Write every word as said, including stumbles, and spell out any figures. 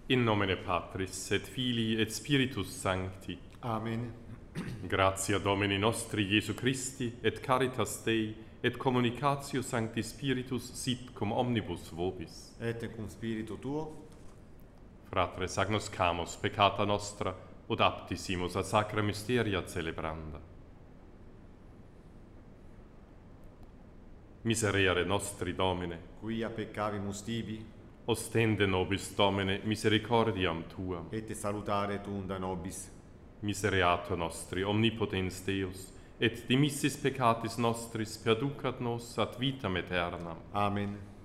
In nomine Patris et Filii et Spiritus Sancti. Amen. Gratia Domini nostri Iesu Christi et caritas Dei et communicatio Sancti Spiritus sit cum omnibus vobis. Et cum spiritu tuo, Fratres agnoscamus peccata nostra, ut aptissimus a sacra mysteria celebranda. Miserere nostri Domine, quia peccavimus tibi, ostende nobis Domine misericordiam Tuam. et salutare tuunda nobis. Misereatur nostri, omnipotens Deus, et dimissis peccatis nostris perducat nos ad vitam aeternam. Amen.